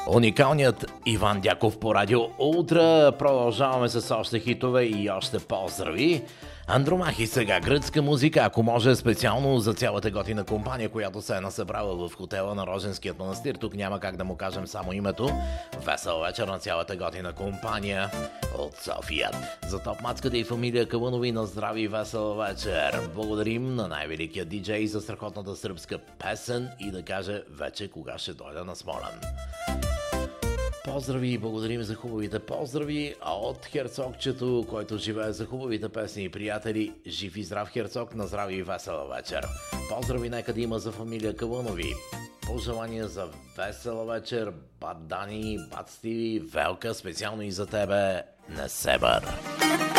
Уникалният Иван Дяков по Радио Ултра. Продължаваме с още хитове и още поздрави. Андромахи сега, гръцка музика, ако може специално за цялата готина компания, която се е насъбрала в хотела на Роженският манастир. Тук няма как да му кажем само името. Весел вечер на цялата готина компания от София. За топ мацката и фамилия Калунови на здрави и весел вечер. Благодарим на най-великия диджей за страхотната сръбска песен и да каже вече кога ще дойда на Смолян. Поздрави и благодарим за хубавите поздрави, а от Херцогчето, който живее за хубавите песни и приятели, жив и здрав Херцог, на здрави и весела вечер. Поздрави нека да има за фамилия Калунови. Пожелания за весела вечер, бат Дани, бат Стиви, Велка, специално и за тебе, Несебър.